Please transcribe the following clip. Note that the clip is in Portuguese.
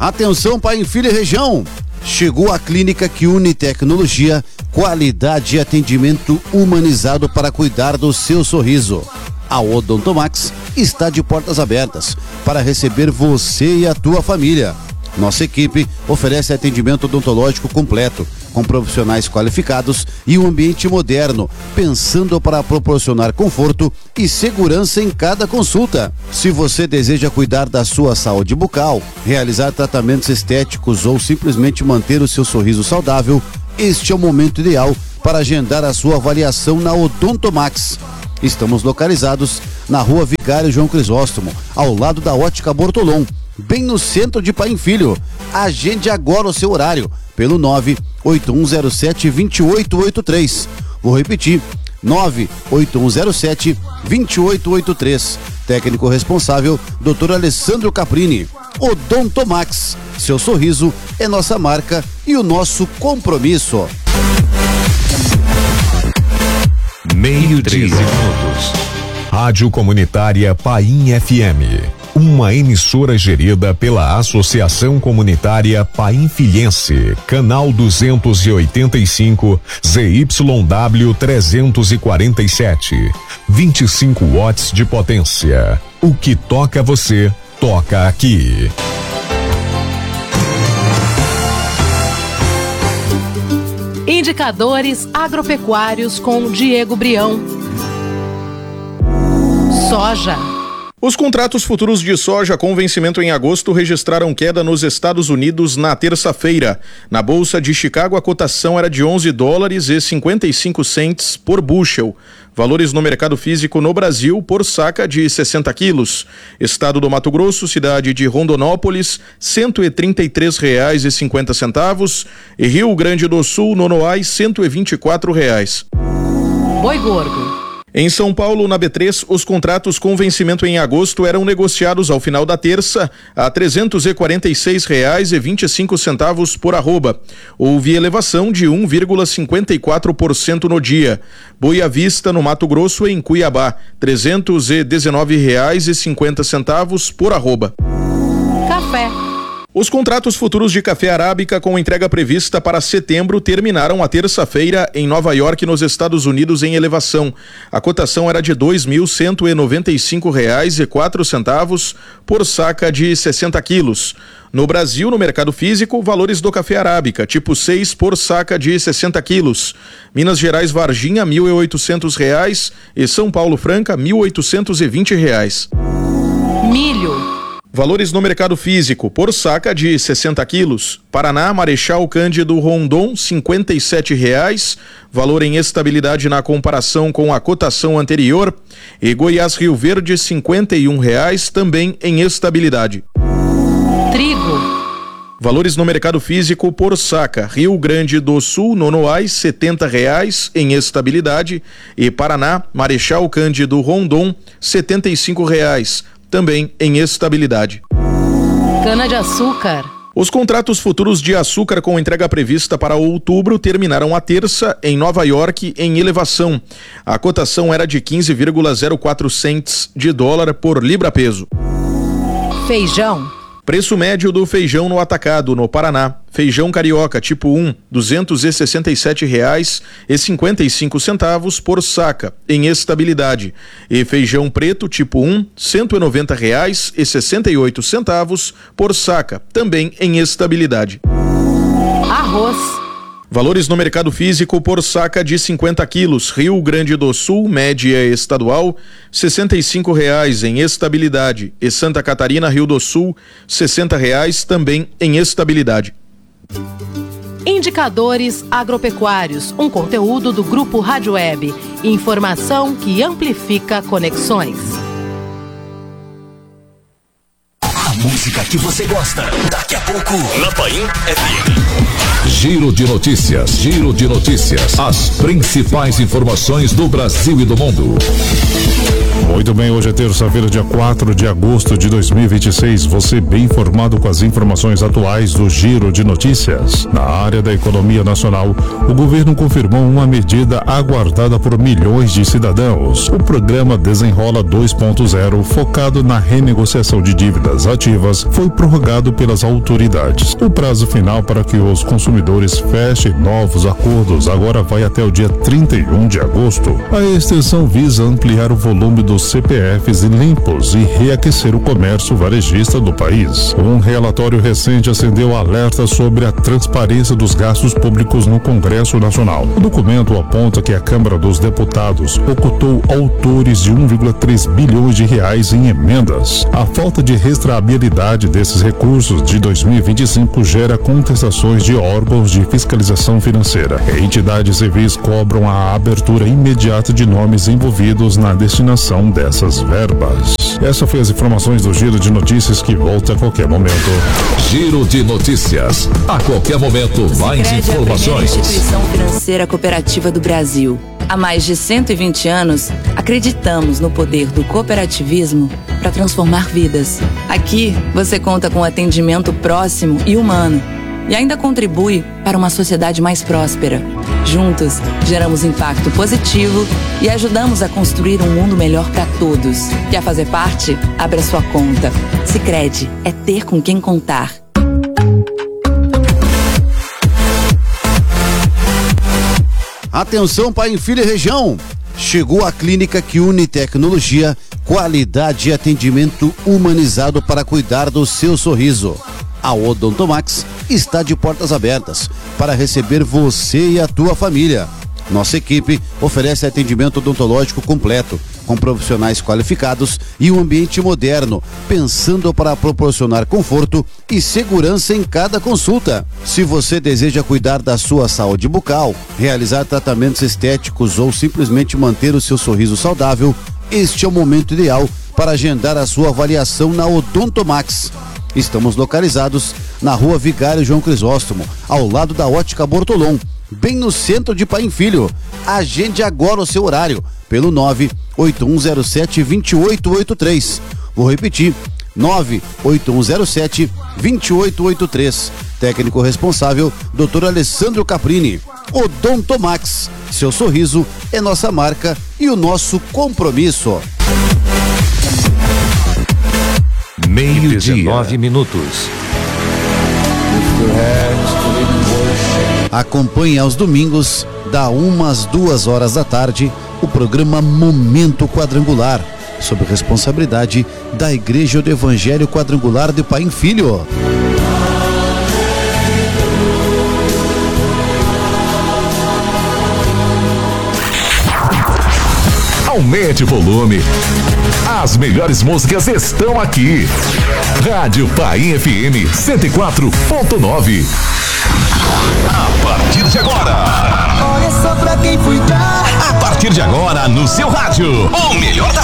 Atenção, pai e filha região. Chegou a clínica que une tecnologia, qualidade e atendimento humanizado para cuidar do seu sorriso. A Odontomax está de portas abertas para receber você e a tua família. Nossa equipe oferece atendimento odontológico completo, com profissionais qualificados e um ambiente moderno, pensando para proporcionar conforto e segurança em cada consulta. Se você deseja cuidar da sua saúde bucal, realizar tratamentos estéticos ou simplesmente manter o seu sorriso saudável, este é o momento ideal para agendar a sua avaliação na Odontomax. Estamos localizados na Rua Vigário João Crisóstomo, ao lado da Ótica Bortolom, bem no centro de Paim Filho. Agende agora o seu horário pelo 98107-2883. Vou repetir, 98107-2883. Técnico responsável, Dr. Alessandro Caprini. Odontomax, seu sorriso é nossa marca e o nosso compromisso. 13 minutos. Rádio Comunitária Paim FM. Uma emissora gerida pela Associação Comunitária Painfilhense, canal 285, ZYW 347, 25 watts de potência. O que toca você, toca aqui. Indicadores agropecuários com Diego Brião. Soja. Os contratos futuros de soja com vencimento em agosto registraram queda nos Estados Unidos na terça-feira. Na Bolsa de Chicago, a cotação era de $11,55 por bushel. Valores no mercado físico no Brasil por saca de 60 quilos. Estado do Mato Grosso, cidade de Rondonópolis, R$133,50. E Rio Grande do Sul, Nonoai, R$124. Boi gordo. Em São Paulo, na B3, os contratos com vencimento em agosto eram negociados ao final da terça a R$346,25 por arroba. Houve elevação de 1,54% no dia. Boi à vista no Mato Grosso, em Cuiabá, R$319,50 por arroba. Café. Os contratos futuros de café arábica com entrega prevista para setembro terminaram a terça-feira em Nova York, nos Estados Unidos, em elevação. A cotação era de R$2.195,04 por saca de 60 quilos. No Brasil, no mercado físico, valores do café arábica, tipo 6 por saca de 60 quilos. Minas Gerais Varginha, R$1.800 e São Paulo Franca, R$1.820. Milho. Valores no mercado físico, por saca de 60 quilos. Paraná, Marechal Cândido Rondon, R$57. Valor em estabilidade na comparação com a cotação anterior. E Goiás Rio Verde, R$51, também em estabilidade. Trigo. Valores no mercado físico por saca. Rio Grande do Sul, Nonoai, R$70 em estabilidade. E Paraná, Marechal Cândido Rondon, R$75. Também em estabilidade. Cana-de-açúcar. Os contratos futuros de açúcar com entrega prevista para outubro terminaram a terça em Nova York em elevação. A cotação era de 15,04 cents de dólar por libra-peso. Feijão. Preço médio do feijão no atacado, no Paraná. Feijão carioca tipo 1, R$267,55 por saca, em estabilidade. E feijão preto tipo 1, R$190,68 por saca, também em estabilidade. Arroz. Valores no mercado físico por saca de 50 quilos. Rio Grande do Sul, média estadual, R$65 em estabilidade. E Santa Catarina, Rio do Sul, R$60 também em estabilidade. Indicadores agropecuários, um conteúdo do Grupo Rádio Web. Informação que amplifica conexões. A música que você gosta, daqui a pouco, na Paim FM. Giro de notícias, giro de notícias. As principais informações do Brasil e do mundo. Muito bem, hoje é terça-feira, dia 4 de agosto de 2026. Você bem informado com as informações atuais do Giro de Notícias. Na área da economia nacional, o governo confirmou uma medida aguardada por milhões de cidadãos. O programa Desenrola 2.0, focado na renegociação de dívidas ativas, foi prorrogado pelas autoridades. O prazo final para que os consumidores fechem novos acordos agora vai até o dia 31 de agosto. A extensão visa ampliar o volume dos CPFs limpos e reaquecer o comércio varejista do país. Um relatório recente acendeu alerta sobre a transparência dos gastos públicos no Congresso Nacional. O documento aponta que a Câmara dos Deputados ocultou autores de 1,3 bilhões de reais em emendas. A falta de rastreabilidade desses recursos de 2025 gera contestações de órgãos de fiscalização financeira. Entidades civis cobram a abertura imediata de nomes envolvidos na destinação dessas verbas. Essas foram as informações do Giro de Notícias, que volta a qualquer momento. Giro de Notícias. A qualquer momento, mais informações. É a primeira instituição financeira cooperativa do Brasil. Há mais de 120 anos, acreditamos no poder do cooperativismo para transformar vidas. Aqui, você conta com atendimento próximo e humano e ainda contribui para uma sociedade mais próspera. Juntos, geramos impacto positivo e ajudamos a construir um mundo melhor para todos. Quer fazer parte? Abra sua conta. Sicredi é ter com quem contar. Atenção, pai em filho e região. Chegou a clínica que une tecnologia, qualidade e atendimento humanizado para cuidar do seu sorriso. A Odontomax está de portas abertas para receber você e a tua família. Nossa equipe oferece atendimento odontológico completo, com profissionais qualificados e um ambiente moderno, pensando para proporcionar conforto e segurança em cada consulta. Se você deseja cuidar da sua saúde bucal, realizar tratamentos estéticos ou simplesmente manter o seu sorriso saudável, este é o momento ideal para agendar a sua avaliação na Odontomax. Estamos localizados na Rua Vigário João Crisóstomo, ao lado da Ótica Bortolom, bem no centro de Paim Filho. Agende agora o seu horário pelo 98107-2883. Vou repetir, 98107-2883. Técnico responsável, Dr. Alessandro Caprini. Odontomax, seu sorriso é nossa marca e o nosso compromisso. 19 minutos. Acompanhe aos domingos, da 1 às 2 horas da tarde, o programa Momento Quadrangular, sob responsabilidade da Igreja do Evangelho Quadrangular de Paim Filho. Aumente o volume. As melhores músicas estão aqui. Rádio Paim FM 104.9. A partir de agora. Olha só pra quem fui dar. A partir de agora, no seu rádio, o melhor da